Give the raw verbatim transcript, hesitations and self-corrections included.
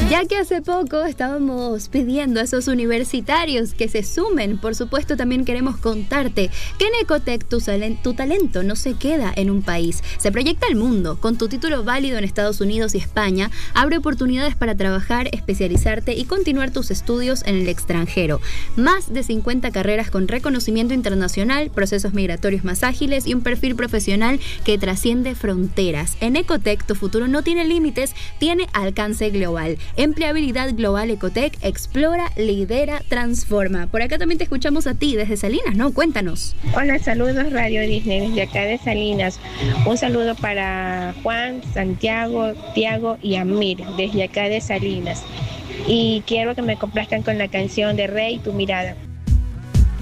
Ya que hace poco estábamos pidiendo a esos universitarios que se sumen, por supuesto también queremos contarte que en Ecotec tu, tu talento no se queda en un país, se proyecta al mundo. Con tu título válido en Estados Unidos y España, abre oportunidades para trabajar, especializarte y continuar tus estudios en el extranjero. Más de cincuenta carreras con reconocimiento internacional, procesos migratorios más ágiles y un perfil profesional que trasciende fronteras. En Ecotec tu futuro no tiene límites, tiene alcance global. Empleabilidad global. Ecotec, explora, lidera, transforma. Por acá también te escuchamos a ti desde Salinas, ¿no? Cuéntanos. Hola, saludos Radio Disney desde acá de Salinas. Un saludo para Juan, Santiago, Tiago y Amir desde acá de Salinas. Y quiero que me complazcan con la canción de Rey, Tu Mirada.